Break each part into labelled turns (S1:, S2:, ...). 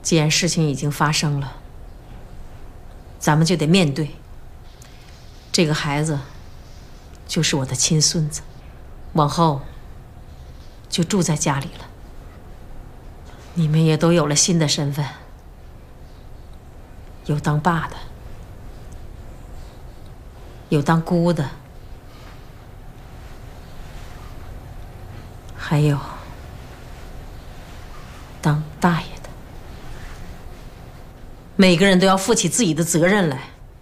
S1: 既然事情已经发生了，咱们就得面对。这个孩子就是我的亲孙子，往后就住在家里了。你们也都有了新的身份，有当爸的，有当姑的，还有当大爷的。每个人都要负起自己的责任来。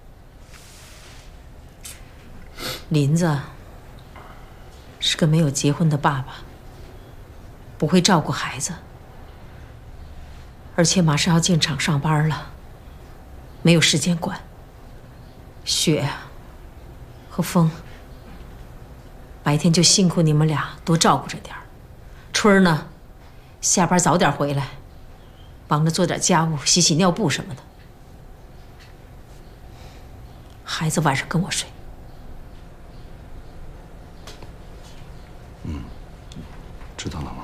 S1: 林子是个没有结婚的爸爸，不会照顾孩子，而且马上要进厂上班了，没有时间管。雪和风，白天就辛苦你们俩多照顾着点儿。春儿呢，下班早点回来，帮着做点家务，洗洗尿布什么的。孩子晚上跟我睡。
S2: 知道了吗？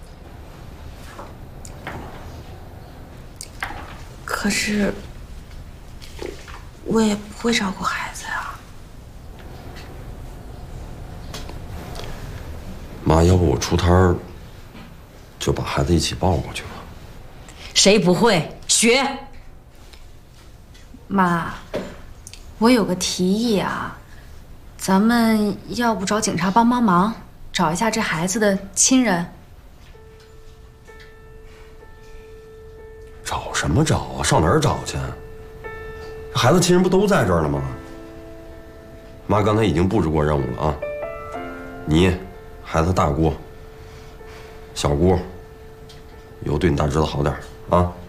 S3: 可是我也不会照顾孩子呀。
S2: 妈，要不我出摊儿，就把孩子一起抱过去吧。
S1: 谁不会？学。
S3: 妈，我有个提议啊，咱们要不找警察帮忙，找一下这孩子的亲人。
S2: 找什么找啊？上哪儿找去？这孩子亲人不都在这儿呢吗？妈刚才已经布置过任务了啊。你，孩子大姑、小姑，以后对你大侄子好点啊。